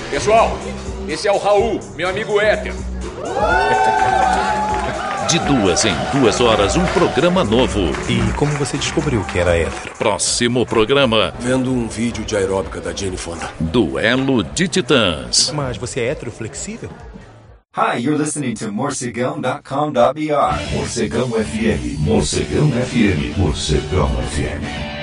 Pessoal, esse é o Raul, meu amigo hétero. De 2 em 2 horas, um programa novo. E como você descobriu que era hétero? Próximo programa. Vendo um vídeo de aeróbica da Jane Fonda. Duelo de Titãs. Mas você é hétero flexível? Hi, you're listening to morcegão.com.br. Morcegão FM, Morcegão FM, Morcegão FM.